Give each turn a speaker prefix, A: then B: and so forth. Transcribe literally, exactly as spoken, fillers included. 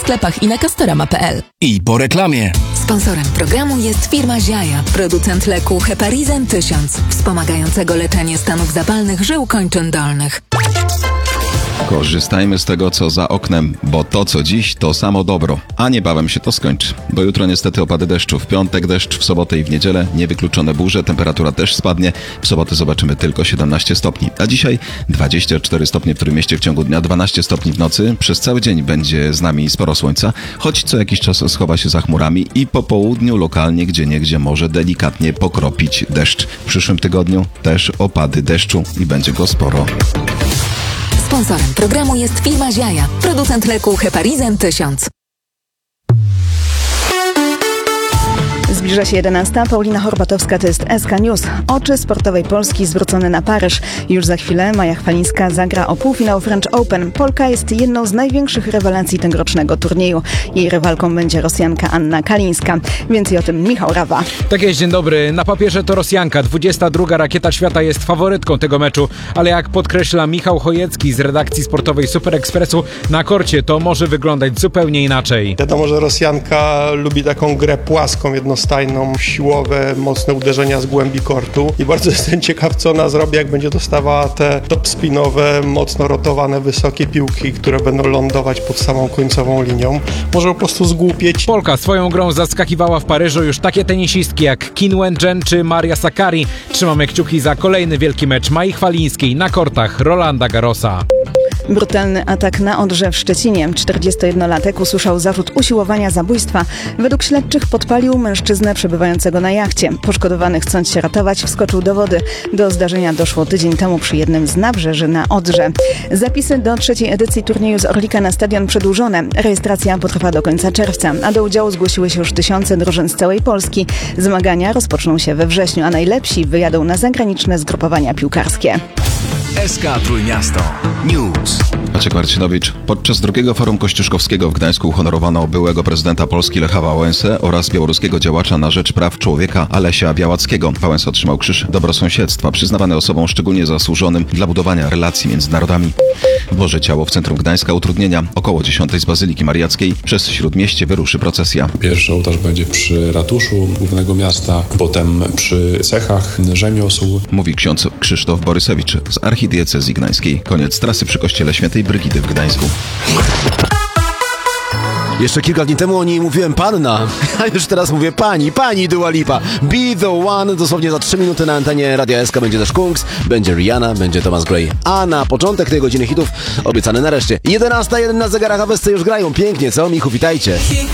A: sklepach i na castorama kropka p l.
B: I po reklamie.
A: Sponsorem programu jest firma Ziaja, producent leku Heparizan tysiąc, wspomagającego leczenie stanów zapalnych żył kończyn dolnych.
C: Korzystajmy z tego, co za oknem, bo to, co dziś, to samo dobro. A niebawem się to skończy. Bo jutro niestety opady deszczu. W piątek deszcz, w sobotę i w niedzielę niewykluczone burze, temperatura też spadnie. W sobotę zobaczymy tylko siedemnaście stopni. A dzisiaj dwadzieścia cztery stopnie w Trójmieście w ciągu dnia, dwanaście stopni w nocy. Przez cały dzień będzie z nami sporo słońca, choć co jakiś czas schowa się za chmurami i po południu lokalnie gdzieniegdzie może delikatnie pokropić deszcz. W przyszłym tygodniu też opady deszczu i będzie go sporo.
A: Sponsorem programu jest firma Ziaja, producent leku Heparizan tysiąc.
D: Zbliża się jedenasta. Paulina Horbatowska, to jest S K News. Oczy sportowej Polski zwrócone na Paryż. Już za chwilę Maja Chwalińska zagra o półfinał French Open. Polka jest jedną z największych rewelacji tegorocznego turnieju. Jej rywalką będzie Rosjanka Anna Kalińska. Więcej o tym Michał Rawa.
E: Tak jest, dzień dobry. Na papierze to Rosjanka. dwudziesta druga rakieta świata jest faworytką tego meczu. Ale jak podkreśla Michał Chojecki z redakcji sportowej Super Expressu, na korcie to może wyglądać zupełnie inaczej.
F: Wiadomo, że Rosjanka lubi taką grę płaską, jednostajną, siłowe, mocne uderzenia z głębi kortu i bardzo jestem ciekaw, co ona zrobi, jak będzie dostawała te topspinowe, mocno rotowane, wysokie piłki, które będą lądować pod samą końcową linią. Może po prostu zgłupieć.
E: Polka swoją grą zaskakiwała w Paryżu już takie tenisistki jak Qin Wen-jen czy Maria Sakkari. Trzymamy kciuki za kolejny wielki mecz Mai Chwalińskiej na kortach Rolanda Garrosa.
D: Brutalny atak na Odrze w Szczecinie. czterdziestojednolatek usłyszał zarzut usiłowania zabójstwa. Według śledczych podpalił mężczyznę przebywającego na jachcie. Poszkodowany, chcąc się ratować, wskoczył do wody. Do zdarzenia doszło tydzień temu przy jednym z nabrzeży na Odrze. Zapisy do trzeciej edycji turnieju z Orlika na stadion przedłużone. Rejestracja potrwa do końca czerwca, a do udziału zgłosiły się już tysiące drużyn z całej Polski. Zmagania rozpoczną się we wrześniu, a najlepsi wyjadą na zagraniczne zgrupowania piłkarskie.
B: S K Trójmiasto News.
C: Maciek Marcinowicz. Podczas drugiego forum kościuszkowskiego w Gdańsku uhonorowano byłego prezydenta Polski Lecha Wałęsę oraz białoruskiego działacza na rzecz praw człowieka Alesia Białackiego. Wałęsa otrzymał krzyż dobrosąsiedztwa, przyznawany osobom szczególnie zasłużonym dla budowania relacji między narodami. Włoży ciało w centrum Gdańska. Utrudnienia. Około dziesiątej z Bazyliki Mariackiej przez Śródmieście wyruszy procesja.
G: Pierwszy ołtarz będzie przy ratuszu głównego miasta, potem przy cechach rzemiosł.
C: Mówi ksiądz Krzysztof Borysewicz z archidiecezji gdańskiej. Koniec trasy przy kościele Świętej Brygidy w Gdańsku.
H: Jeszcze kilka dni temu o niej mówiłem panna, a już teraz mówię pani, pani Dua Lipa. Be the one, dosłownie za trzy minuty na antenie Radia S K będzie też Kungs, będzie Rihanna, będzie Thomas Gray. A na początek tej godziny hitów obiecany nareszcie jedenasta jeden na zegarach, a wesce już grają pięknie, co? Michu, witajcie.